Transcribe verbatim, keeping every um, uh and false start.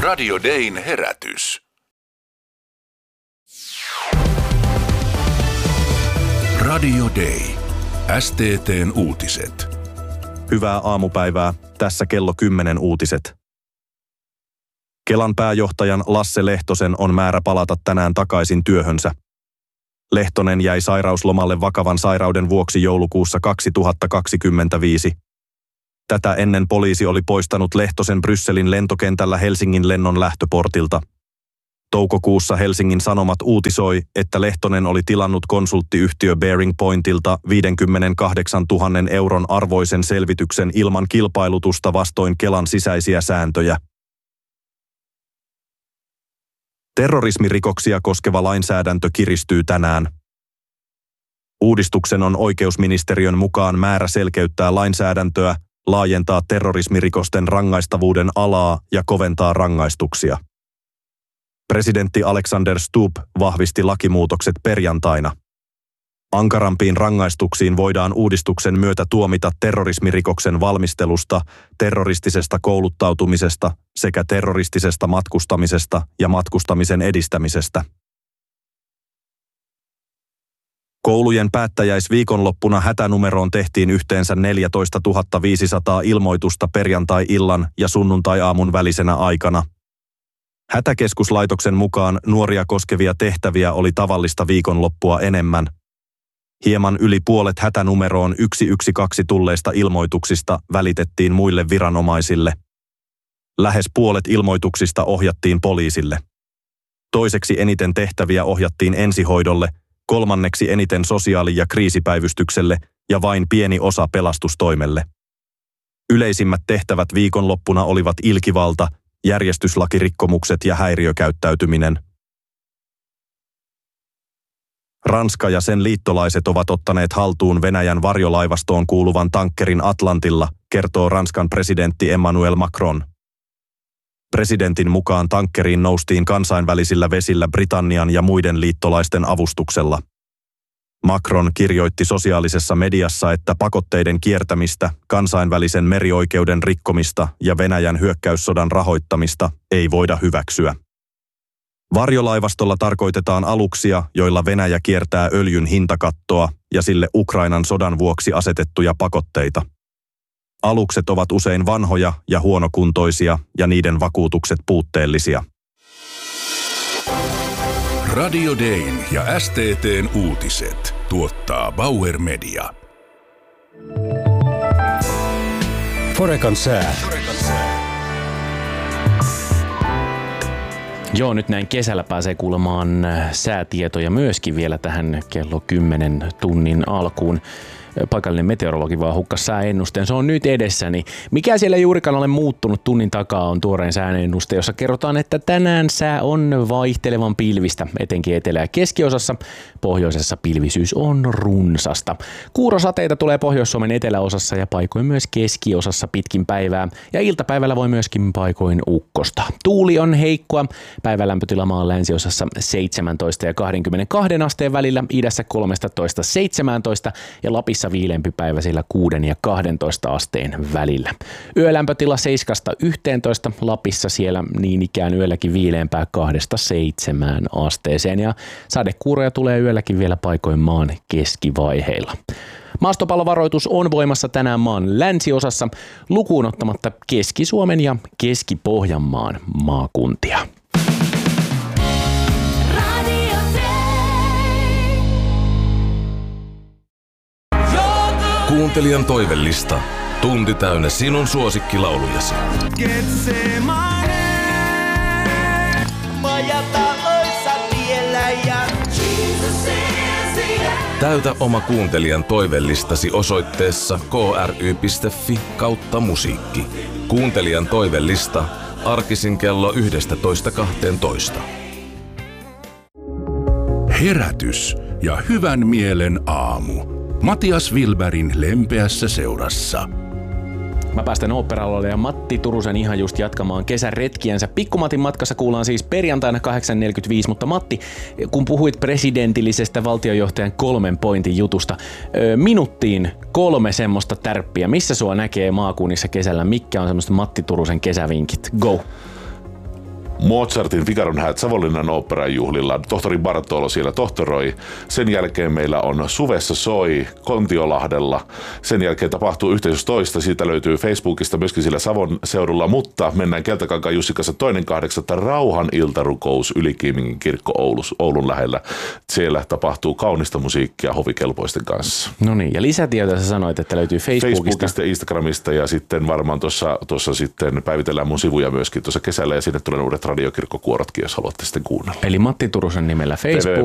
Radio Dayn herätys. Radio Day. S T T:n uutiset. Hyvää aamupäivää. Tässä kello kymmenen uutiset. Kelan pääjohtajan Lasse Lehtosen on määrä palata tänään takaisin työhönsä. Lehtonen jäi sairauslomalle vakavan sairauden vuoksi joulukuussa kaksituhattakaksikymmentäviisi. Tätä ennen poliisi oli poistanut Lehtosen Brysselin lentokentällä Helsingin lennon lähtöportilta. Toukokuussa Helsingin Sanomat uutisoi, että Lehtonen oli tilannut konsulttiyhtiö Bearing Pointilta viisikymmentäkahdeksantuhatta euron arvoisen selvityksen ilman kilpailutusta vastoin Kelan sisäisiä sääntöjä. Terrorismirikoksia koskeva lainsäädäntö kiristyy tänään. Uudistuksen on oikeusministeriön mukaan määrä selkeyttää lainsäädäntöä, laajentaa terrorismirikosten rangaistavuuden alaa ja koventaa rangaistuksia. Presidentti Alexander Stubb vahvisti lakimuutokset perjantaina. Ankarampiin rangaistuksiin voidaan uudistuksen myötä tuomita terrorismirikoksen valmistelusta, terroristisesta kouluttautumisesta sekä terroristisesta matkustamisesta ja matkustamisen edistämisestä. Koulujen päättäjäisviikonloppuna hätänumeroon tehtiin yhteensä neljätoistatuhatta viisisataa ilmoitusta perjantai-illan ja sunnuntai-aamun välisenä aikana. Hätäkeskuslaitoksen mukaan nuoria koskevia tehtäviä oli tavallista viikonloppua enemmän. Hieman yli puolet hätänumeroon yksi yksi kaksi tulleista ilmoituksista välitettiin muille viranomaisille. Lähes puolet ilmoituksista ohjattiin poliisille. Toiseksi eniten tehtäviä ohjattiin ensihoidolle, kolmanneksi eniten sosiaali- ja kriisipäivystykselle ja vain pieni osa pelastustoimelle. Yleisimmät tehtävät viikonloppuna olivat ilkivalta, järjestyslakirikkomukset ja häiriökäyttäytyminen. Ranska ja sen liittolaiset ovat ottaneet haltuun Venäjän varjolaivastoon kuuluvan tankkerin Atlantilla, kertoo Ranskan presidentti Emmanuel Macron. Presidentin mukaan tankkeriin noustiin kansainvälisillä vesillä Britannian ja muiden liittolaisten avustuksella. Macron kirjoitti sosiaalisessa mediassa, että pakotteiden kiertämistä, kansainvälisen merioikeuden rikkomista ja Venäjän hyökkäyssodan rahoittamista ei voida hyväksyä. Varjolaivastolla tarkoitetaan aluksia, joilla Venäjä kiertää öljyn hintakattoa ja sille Ukrainan sodan vuoksi asetettuja pakotteita. Alukset ovat usein vanhoja ja huonokuntoisia ja niiden vakuutukset puutteellisia. Radio Dayn ja S T T:n uutiset tuottaa Bauer Media. Forekan sää. Joo, nyt näin kesällä pääsee kuulemaan säätietoja myöskin vielä tähän kello kymmenen tunnin alkuun. Paikallinen meteorologi vaan hukkas sääennusteen. Se on nyt edessäni. Mikä siellä juurikaan ole muuttunut tunnin takaa on tuoreen sääennuste, jossa kerrotaan, että tänään sää on vaihtelevan pilvistä, etenkin etelä- ja keskiosassa. Pohjoisessa pilvisyys on runsasta. Kuurosateita tulee Pohjois-Suomen eteläosassa ja paikoin myös keskiosassa pitkin päivää. Ja iltapäivällä voi myöskin paikoin ukkosta. Tuuli on heikkoa. Päivälämpötila maan länsiosassa seitsemäntoista ja kaksikymmentäkaksi asteen välillä, idässä kolmetoista seitsemäntoista ja Lapissa viileämpi päivä sillä kuuden ja kahdentoista asteen välillä. Yölämpötila seiskasta yhteentoista, Lapissa siellä niin ikään yölläkin viileämpää kahdesta seitsemään asteeseen ja sadekuuroja tulee yölläkin vielä paikoin maan keskivaiheilla. Maastopallovaroitus on voimassa tänään maan länsiosassa lukuun ottamatta Keski-Suomen ja Keski-Pohjanmaan maakuntia. Kuuntelijan toivellista. Tunti täynnä sinun suosikkilaulujasi. Täytä oma kuuntelijan toivellistasi osoitteessa k r y piste f i kautta musiikki. Kuuntelijan toivellista arkisin kello yksitoista kaksitoista. Herätys ja hyvän mielen aamu. Matias Wilbergin lempeässä seurassa. Mä päästän oopperalalle ja Matti Turusen ihan just jatkamaan kesäretkiänsä. Pikkumatin matkassa kuullaan siis perjantaina kahdeksan neljäkymmentäviisi, mutta Matti, kun puhuit presidentillisestä valtionjohtajan kolmen pointin jutusta, minuuttiin kolme semmoista tärppiä. Missä sua näkee maakunnissa kesällä? Mikä on semmoista Matti Turusen kesävinkit? Go! Mozartin Figaron häät Savonlinnan oopperan juhlilla. Tohtori Bartolo siellä tohtoroi. Sen jälkeen meillä on Suvessa soi Kontiolahdella. Sen jälkeen tapahtuu yhteisössä toista. Siitä löytyy Facebookista myöskin sillä Savon seudulla, mutta mennään Keltakankaan Jussi kanssa toinen kahdeksatta rauhan iltarukous Ylikiimingin kirkko Oulus, Oulun lähellä. Siellä tapahtuu kaunista musiikkia hovikelpoisten kanssa. No niin, ja lisätietoja sä sanoit, että löytyy Facebookista. Facebookista ja Instagramista ja sitten varmaan tuossa, tuossa sitten päivitellään mun sivuja myöskin tuossa kesällä ja sinne tulee uudet radiokirkkokuorotkin, jos haluatte sitten kuunnella. Eli Matti Turusen nimellä Facebook.